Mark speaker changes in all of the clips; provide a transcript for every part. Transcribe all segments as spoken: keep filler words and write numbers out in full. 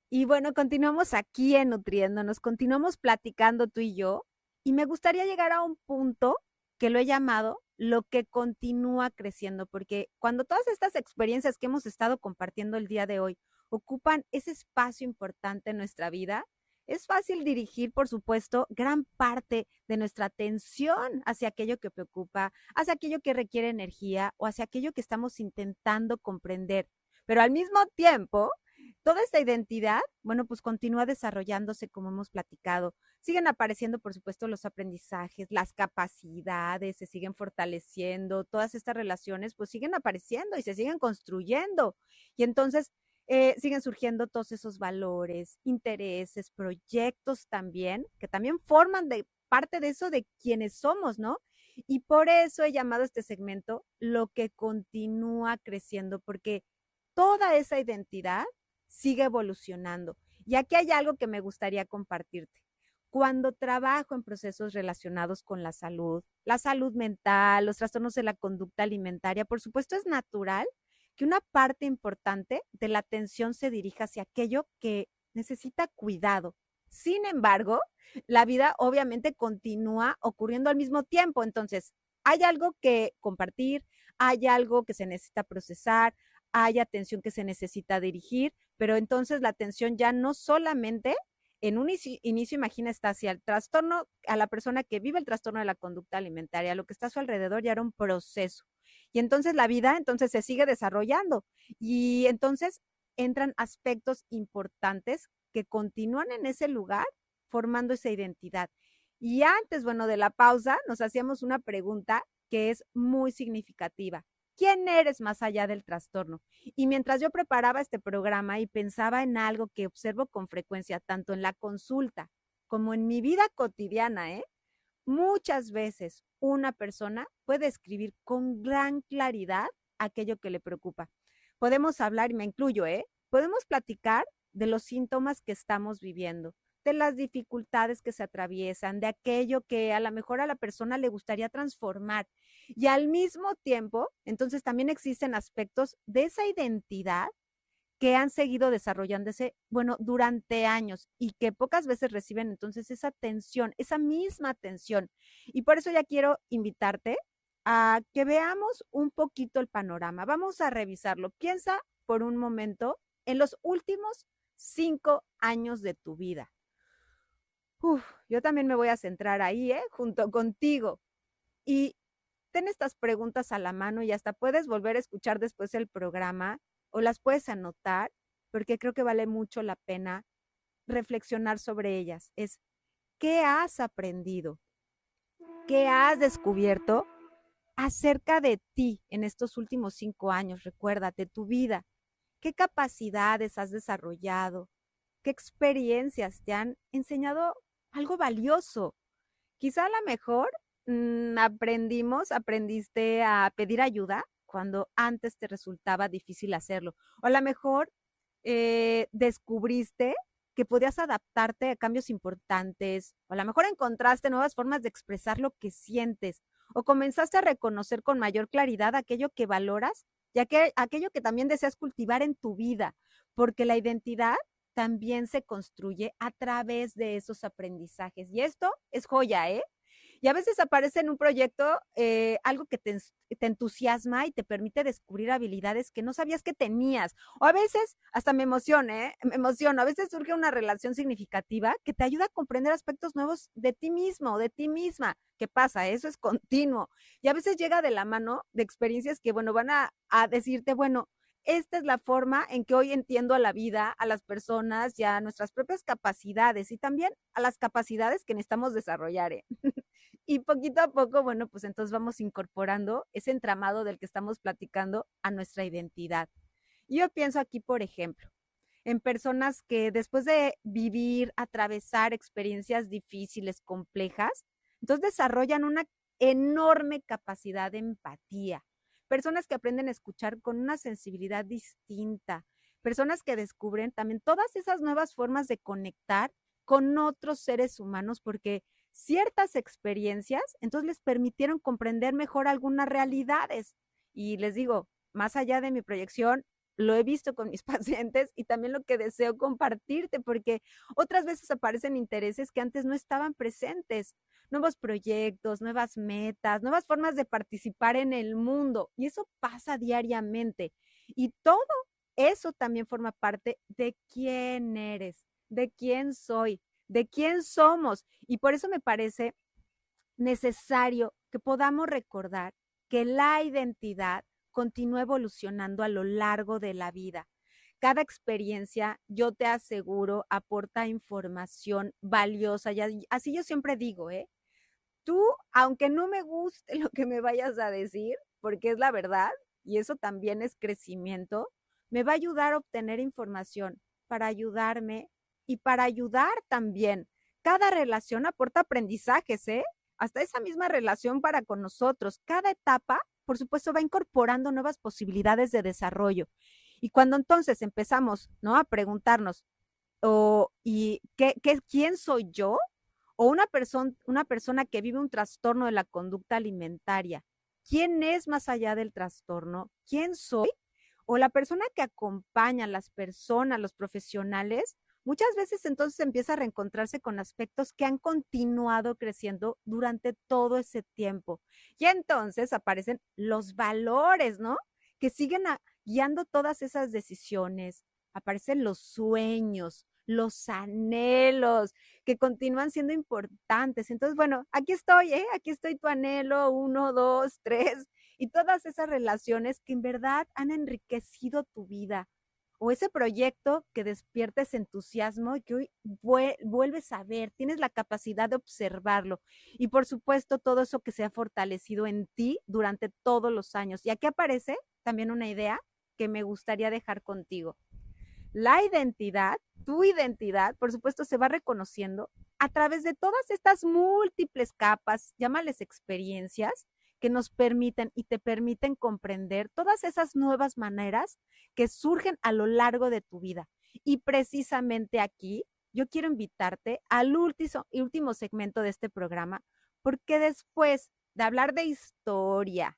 Speaker 1: Y bueno, continuamos aquí en Nutriéndonos, continuamos platicando tú y yo, y me gustaría llegar a un punto que lo he llamado lo que continúa creciendo, porque cuando todas estas experiencias que hemos estado compartiendo el día de hoy ocupan ese espacio importante en nuestra vida, es fácil dirigir, por supuesto, gran parte de nuestra atención hacia aquello que preocupa, hacia aquello que requiere energía o hacia aquello que estamos intentando comprender. Pero al mismo tiempo, toda esta identidad, bueno, pues continúa desarrollándose como hemos platicado. Siguen apareciendo, por supuesto, los aprendizajes, las capacidades se siguen fortaleciendo, todas estas relaciones pues siguen apareciendo y se siguen construyendo. Y entonces eh, siguen surgiendo todos esos valores, intereses, proyectos también, que también forman de parte de eso de quienes somos, ¿no? Y por eso he llamado a este segmento lo que continúa creciendo, porque toda esa identidad sigue evolucionando. Y aquí hay algo que me gustaría compartirte. Cuando trabajo en procesos relacionados con la salud, la salud mental, los trastornos de la conducta alimentaria, por supuesto es natural que una parte importante de la atención se dirija hacia aquello que necesita cuidado. Sin embargo, la vida obviamente continúa ocurriendo al mismo tiempo. Entonces, hay algo que compartir, hay algo que se necesita procesar, hay atención que se necesita dirigir, pero entonces la atención ya no solamente en un inicio, inicio, imagina, está hacia el trastorno, a la persona que vive el trastorno de la conducta alimentaria, lo que está a su alrededor ya era un proceso. Y entonces la vida entonces se sigue desarrollando y entonces entran aspectos importantes que continúan en ese lugar formando esa identidad. Y antes, bueno, de la pausa, nos hacíamos una pregunta que es muy significativa. ¿Quién eres más allá del trastorno? Y mientras yo preparaba este programa y pensaba en algo que observo con frecuencia, tanto en la consulta como en mi vida cotidiana, ¿eh? Muchas veces una persona puede escribir con gran claridad aquello que le preocupa. Podemos hablar, y me incluyo, ¿eh? Podemos platicar de los síntomas que estamos viviendo, de las dificultades que se atraviesan, de aquello que a lo mejor a la persona le gustaría transformar. Y al mismo tiempo, entonces también existen aspectos de esa identidad que han seguido desarrollándose, bueno, durante años y que pocas veces reciben entonces esa atención, esa misma atención. Y por eso ya quiero invitarte a que veamos un poquito el panorama. Vamos a revisarlo. Piensa por un momento en los últimos cinco años de tu vida. Uf, yo también me voy a centrar ahí, ¿eh? Junto contigo. Y ten estas preguntas a la mano y hasta puedes volver a escuchar después el programa o las puedes anotar, porque creo que vale mucho la pena reflexionar sobre ellas. Es, ¿qué has aprendido? ¿Qué has descubierto acerca de ti en estos últimos cinco años? Recuérdate tu vida. ¿Qué capacidades has desarrollado? ¿Qué experiencias te han enseñado algo valioso? Quizá a lo mejor mm, aprendimos, aprendiste a pedir ayuda cuando antes te resultaba difícil hacerlo. O a lo mejor eh, descubriste que podías adaptarte a cambios importantes. O a lo mejor encontraste nuevas formas de expresar lo que sientes. O comenzaste a reconocer con mayor claridad aquello que valoras y aqu aquello que también deseas cultivar en tu vida. Porque la identidad también se construye a través de esos aprendizajes. Y esto es joya, ¿eh? Y a veces aparece en un proyecto eh, algo que te, te, entusiasma y te permite descubrir habilidades que no sabías que tenías. O a veces hasta me emociona, ¿eh? Me emociono. A veces surge una relación significativa que te ayuda a comprender aspectos nuevos de ti mismo, de ti misma. ¿Qué pasa? Eso es continuo. Y a veces llega de la mano de experiencias que, bueno, van a, a decirte, bueno, esta es la forma en que hoy entiendo a la vida, a las personas y a nuestras propias capacidades y también a las capacidades que necesitamos desarrollar. ¿eh? Y poquito a poco, bueno, pues entonces vamos incorporando ese entramado del que estamos platicando a nuestra identidad. Yo pienso aquí, por ejemplo, en personas que después de vivir, atravesar experiencias difíciles, complejas, entonces desarrollan una enorme capacidad de empatía. Personas que aprenden a escuchar con una sensibilidad distinta. Personas que descubren también todas esas nuevas formas de conectar con otros seres humanos porque ciertas experiencias entonces les permitieron comprender mejor algunas realidades. Y les digo, más allá de mi proyección, lo he visto con mis pacientes y también lo que deseo compartirte, porque otras veces aparecen intereses que antes no estaban presentes, nuevos proyectos, nuevas metas, nuevas formas de participar en el mundo, y eso pasa diariamente. Y todo eso también forma parte de quién eres, de quién soy, de quién somos. Y por eso me parece necesario que podamos recordar que la identidad continúa evolucionando a lo largo de la vida. Cada experiencia, yo te aseguro, aporta información valiosa. Y así yo siempre digo, ¿eh? Tú, aunque no me guste lo que me vayas a decir, porque es la verdad, y eso también es crecimiento, me va a ayudar a obtener información para ayudarme y para ayudar también. Cada relación aporta aprendizajes, ¿eh? Hasta esa misma relación para con nosotros. Cada etapa, por supuesto, va incorporando nuevas posibilidades de desarrollo. Y cuando entonces empezamos, ¿no?, a preguntarnos, oh, ¿y qué, qué, quién soy yo? O una persona, una persona que vive un trastorno de la conducta alimentaria, ¿quién es más allá del trastorno? ¿Quién soy? O la persona que acompaña a las personas, los profesionales, muchas veces entonces empieza a reencontrarse con aspectos que han continuado creciendo durante todo ese tiempo. Y entonces aparecen los valores, ¿no?, que siguen a, guiando todas esas decisiones. Aparecen los sueños, los anhelos, que continúan siendo importantes. Entonces, bueno, aquí estoy, ¿eh? Aquí estoy tu anhelo, uno, dos, tres, y todas esas relaciones que en verdad han enriquecido tu vida. O ese proyecto que despierta ese entusiasmo y que hoy vuelves a ver, tienes la capacidad de observarlo. Y por supuesto, todo eso que se ha fortalecido en ti durante todos los años. Y aquí aparece también una idea que me gustaría dejar contigo. La identidad, tu identidad, por supuesto, se va reconociendo a través de todas estas múltiples capas, llámales experiencias, que nos permiten y te permiten comprender todas esas nuevas maneras que surgen a lo largo de tu vida. Y precisamente aquí yo quiero invitarte al último, último segmento de este programa, porque después de hablar de historia,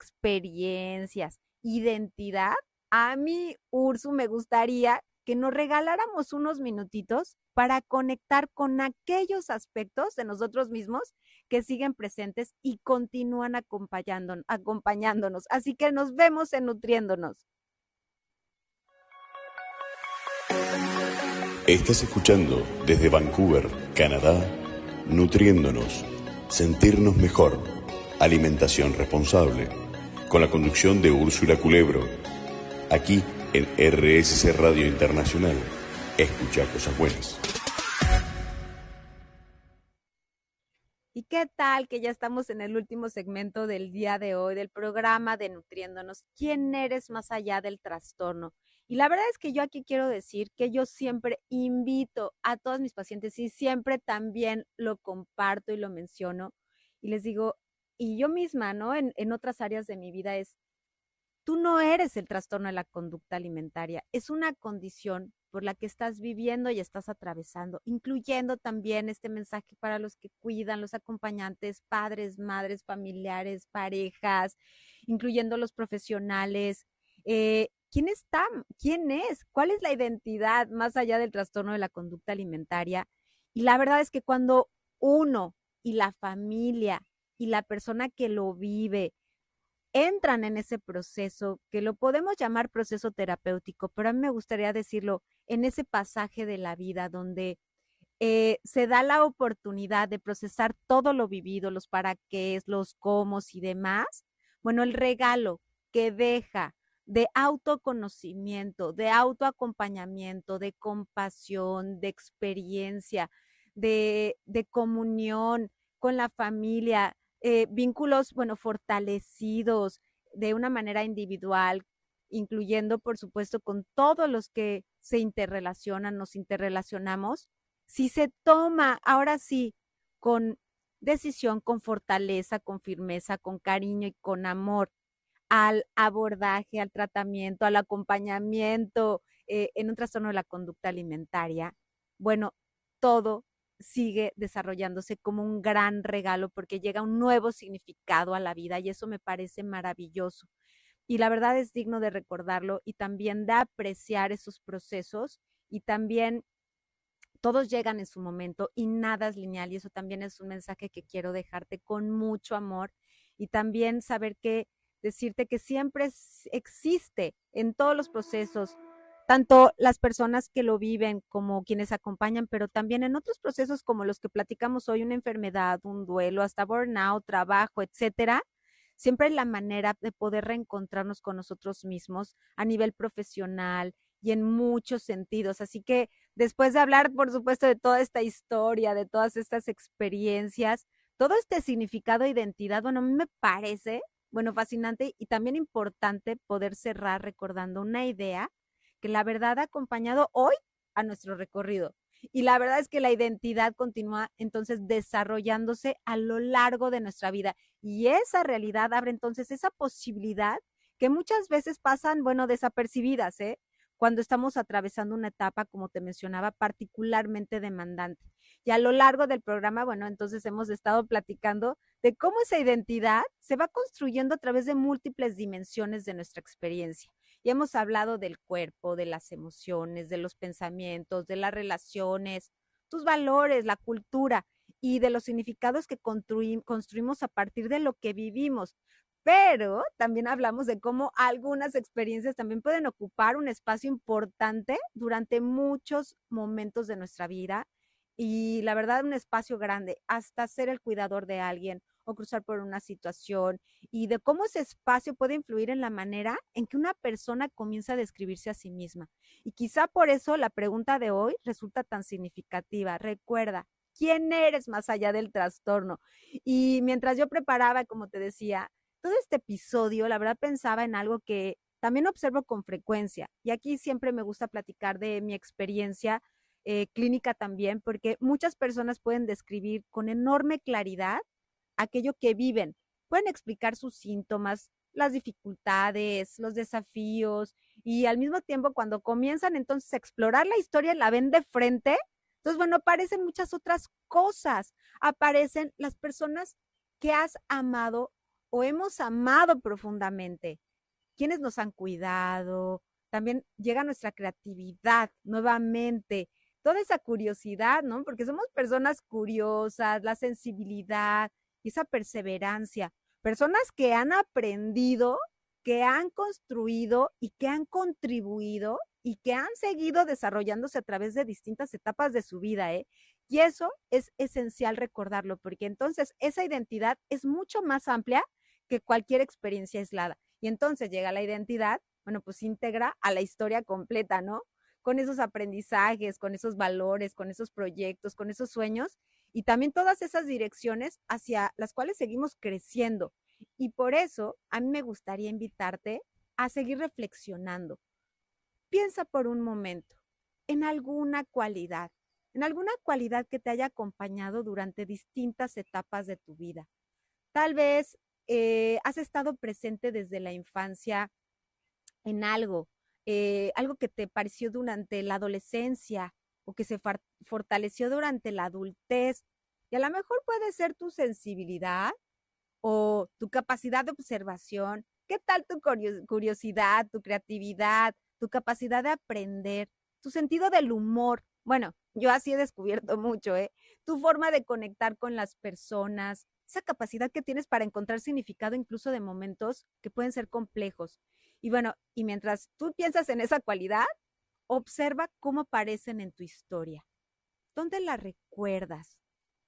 Speaker 1: experiencias, identidad, a mí, Ursu, me gustaría que nos regaláramos unos minutitos para conectar con aquellos aspectos de nosotros mismos que siguen presentes y continúan acompañándonos. acompañándonos. Así que nos vemos en Nutriéndonos.
Speaker 2: Estás escuchando desde Vancouver, Canadá, Nutriéndonos, sentirnos mejor, alimentación responsable, con la conducción de Úrsula Culebro, aquí en R S C Radio Internacional. Escucha cosas buenas.
Speaker 1: ¿Y qué tal que ya estamos en el último segmento del día de hoy del programa de Nutriéndonos? ¿Quién eres más allá del trastorno? Y la verdad es que yo aquí quiero decir que yo siempre invito a todos mis pacientes y siempre también lo comparto y lo menciono y les digo, y yo misma, ¿no? En, en otras áreas de mi vida es, tú no eres el trastorno de la conducta alimentaria, es una condición por la que estás viviendo y estás atravesando, incluyendo también este mensaje para los que cuidan, los acompañantes, padres, madres, familiares, parejas, incluyendo los profesionales. Eh, ¿Quién está? ¿Quién es? ¿Cuál es la identidad más allá del trastorno de la conducta alimentaria? Y la verdad es que cuando uno y la familia y la persona que lo vive entran en ese proceso, que lo podemos llamar proceso terapéutico, pero a mí me gustaría decirlo en ese pasaje de la vida donde eh, se da la oportunidad de procesar todo lo vivido, los para qué, los cómo y demás. Bueno, el regalo que deja de autoconocimiento, de autoacompañamiento, de compasión, de experiencia, de, de comunión con la familia, eh, vínculos, bueno, fortalecidos de una manera individual, incluyendo, por supuesto, con todos los que se interrelacionan, nos interrelacionamos, si se toma, ahora sí, con decisión, con fortaleza, con firmeza, con cariño y con amor, al abordaje, al tratamiento, al acompañamiento eh, en un trastorno de la conducta alimentaria, bueno, todo sigue desarrollándose como un gran regalo porque llega un nuevo significado a la vida y eso me parece maravilloso. y la verdad es digno de recordarlo y también de apreciar esos procesos y también todos llegan en su momento y nada es lineal y eso también es un mensaje que quiero dejarte con mucho amor y también saber que decirte que siempre existe en todos los procesos, tanto las personas que lo viven como quienes acompañan, pero también en otros procesos como los que platicamos hoy, una enfermedad, un duelo, hasta burnout, trabajo, etcétera. Siempre hay la manera de poder reencontrarnos con nosotros mismos a nivel profesional y en muchos sentidos. Así que después de hablar, por supuesto, de toda esta historia, de todas estas experiencias, todo este significado e identidad, bueno, a mí me parece, bueno, fascinante y también importante poder cerrar recordando una idea que la verdad ha acompañado hoy a nuestro recorrido. Y la verdad es que la identidad continúa entonces desarrollándose a lo largo de nuestra vida. Y esa realidad abre entonces esa posibilidad que muchas veces pasan, bueno, desapercibidas, ¿eh? Cuando estamos atravesando una etapa, como te mencionaba, particularmente demandante. Y a lo largo del programa, bueno, entonces hemos estado platicando de cómo esa identidad se va construyendo a través de múltiples dimensiones de nuestra experiencia. Y hemos hablado del cuerpo, de las emociones, de los pensamientos, de las relaciones, tus valores, la cultura y de los significados que construim- construimos a partir de lo que vivimos. Pero también hablamos de cómo algunas experiencias también pueden ocupar un espacio importante durante muchos momentos de nuestra vida y la verdad un espacio grande, hasta ser el cuidador de alguien o cruzar por una situación y de cómo ese espacio puede influir en la manera en que una persona comienza a describirse a sí misma. Y quizá por eso la pregunta de hoy resulta tan significativa. Recuerda, ¿quién eres más allá del trastorno? Y mientras yo preparaba, como te decía, todo este episodio, la verdad pensaba en algo que también observo con frecuencia. Y aquí siempre me gusta platicar de mi experiencia eh, clínica también, porque muchas personas pueden describir con enorme claridad aquello que viven. Pueden explicar sus síntomas, las dificultades, los desafíos y al mismo tiempo cuando comienzan entonces a explorar la historia, la ven de frente. Entonces, bueno, aparecen muchas otras cosas. Aparecen las personas que has amado o hemos amado profundamente, quienes nos han cuidado, también llega nuestra creatividad nuevamente, toda esa curiosidad, ¿no? Porque somos personas curiosas, la sensibilidad y esa perseverancia, personas que han aprendido, que han construido y que han contribuido y que han seguido desarrollándose a través de distintas etapas de su vida, ¿eh? Y eso es esencial recordarlo, porque entonces esa identidad es mucho más amplia que cualquier experiencia aislada. Y entonces llega la identidad, bueno, pues integra a la historia completa, ¿no? Con esos aprendizajes, con esos valores, con esos proyectos, con esos sueños y también todas esas direcciones hacia las cuales seguimos creciendo. Y por eso a mí me gustaría invitarte a seguir reflexionando. Piensa por un momento en alguna cualidad, en alguna cualidad que te haya acompañado durante distintas etapas de tu vida. Tal vez eh, has estado presente desde la infancia en algo, eh, algo que te pareció durante la adolescencia o que se fortaleció durante la adultez. Y a lo mejor puede ser tu sensibilidad o tu capacidad de observación. ¿Qué tal tu curiosidad, tu creatividad, tu capacidad de aprender, tu sentido del humor? Bueno, yo así he descubierto mucho, ¿eh? Tu forma de conectar con las personas, esa capacidad que tienes para encontrar significado incluso de momentos que pueden ser complejos. Y bueno, y mientras tú piensas en esa cualidad, observa cómo aparecen en tu historia. ¿Dónde la recuerdas?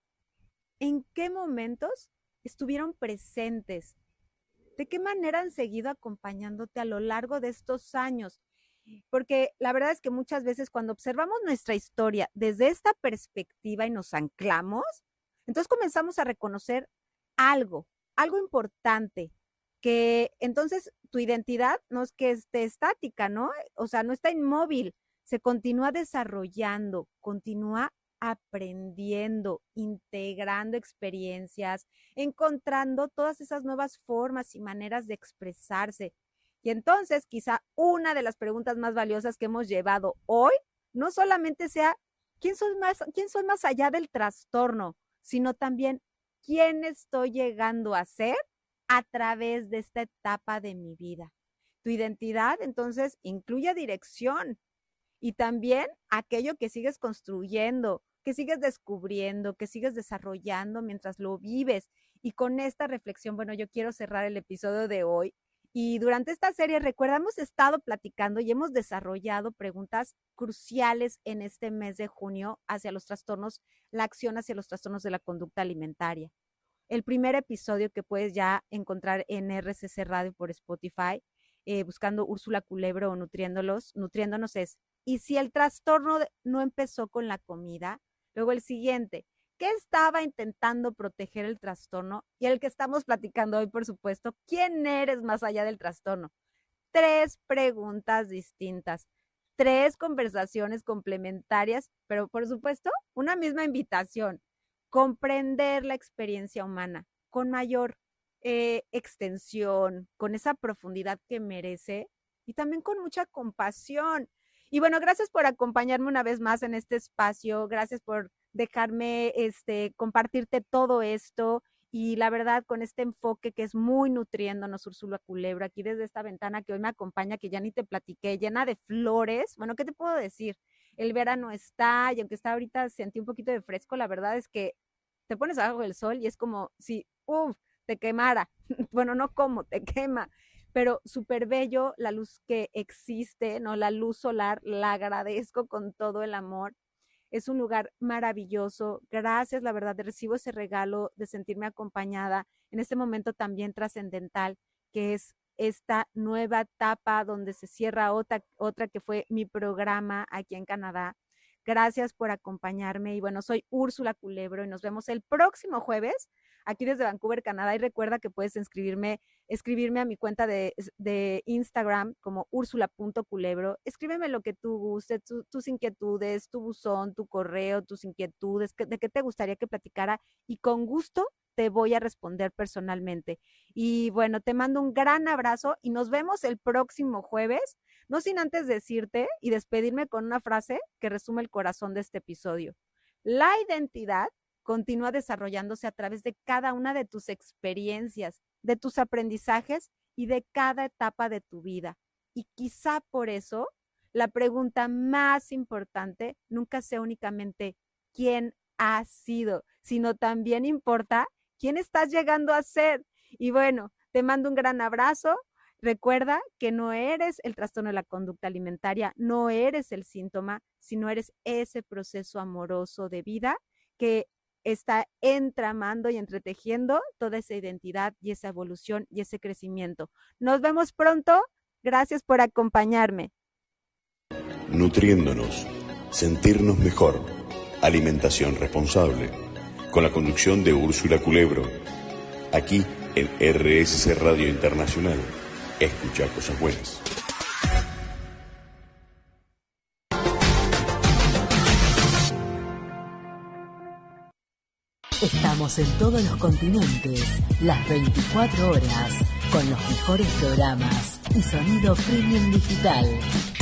Speaker 1: ¿En qué momentos estuvieron presentes? ¿De qué manera han seguido acompañándote a lo largo de estos años? Porque la verdad es que muchas veces cuando observamos nuestra historia desde esta perspectiva y nos anclamos, entonces comenzamos a reconocer algo, algo importante, que entonces tu identidad no es que esté estática, ¿no? O sea, no está inmóvil, se continúa desarrollando, continúa aprendiendo, integrando experiencias, encontrando todas esas nuevas formas y maneras de expresarse. Y entonces quizá una de las preguntas más valiosas que hemos llevado hoy no solamente sea ¿quién soy más, quién soy más allá del trastorno? Sino también quién estoy llegando a ser a través de esta etapa de mi vida. Tu identidad, entonces, incluye dirección y también aquello que sigues construyendo, que sigues descubriendo, que sigues desarrollando mientras lo vives. Y con esta reflexión, bueno, yo quiero cerrar el episodio de hoy. Y durante esta serie, recuerda, hemos estado platicando y hemos desarrollado preguntas cruciales en este mes de junio hacia los trastornos, la acción hacia los trastornos de la conducta alimentaria. El primer episodio que puedes ya encontrar en R C C Radio por Spotify, eh, buscando Úrsula Culebro o Nutriéndolos, Nutriéndonos es, ¿y si el trastorno no empezó con la comida? Luego el siguiente, ¿qué estaba intentando proteger el trastorno? Y el que estamos platicando hoy, por supuesto, ¿quién eres más allá del trastorno? Tres preguntas distintas, tres conversaciones complementarias, pero por supuesto, una misma invitación. Comprender la experiencia humana con mayor eh, extensión, con esa profundidad que merece y también con mucha compasión. Y bueno, gracias por acompañarme una vez más en este espacio, gracias por dejarme este, compartirte todo esto y la verdad con este enfoque que es muy nutriéndonos, Úrsula Culebro, aquí desde esta ventana que hoy me acompaña, que ya ni te platiqué, llena de flores. Bueno, ¿qué te puedo decir? El verano está, y aunque está ahorita sentí un poquito de fresco, la verdad es que te pones abajo del sol y es como si, uff, te quemara. Bueno, no como, te quema, pero súper bello la luz que existe, ¿no? La luz solar, la agradezco con todo el amor. Es un lugar maravilloso. Gracias, la verdad, recibo ese regalo de sentirme acompañada en este momento también trascendental, que es esta nueva etapa donde se cierra otra, otra que fue mi programa aquí en Canadá. Gracias por acompañarme y bueno, soy Úrsula Culebro y nos vemos el próximo jueves aquí desde Vancouver, Canadá. Y recuerda que puedes inscribirme, escribirme a mi cuenta de, de Instagram como úrsula punto culebro. Escríbeme lo que tú gustes, tu, tus inquietudes, tu buzón, tu correo, tus inquietudes, que, de qué te gustaría que platicara y con gusto te voy a responder personalmente. Y bueno, te mando un gran abrazo y nos vemos el próximo jueves. No sin antes decirte y despedirme con una frase que resume el corazón de este episodio. La identidad continúa desarrollándose a través de cada una de tus experiencias, de tus aprendizajes y de cada etapa de tu vida. Y quizá por eso la pregunta más importante nunca sea únicamente quién has sido, sino también importa quién estás llegando a ser. Y bueno, te mando un gran abrazo. Recuerda que no eres el trastorno de la conducta alimentaria, no eres el síntoma, sino eres ese proceso amoroso de vida que está entramando y entretejiendo toda esa identidad y esa evolución y ese crecimiento. Nos vemos pronto. Gracias por acompañarme.
Speaker 2: Nutriéndonos, sentirnos mejor, alimentación responsable, con la conducción de Úrsula Culebro, aquí en R S C Radio Internacional. Escucha cosas buenas.
Speaker 3: Estamos en todos los continentes, las veinticuatro horas, con los mejores programas y sonido premium digital.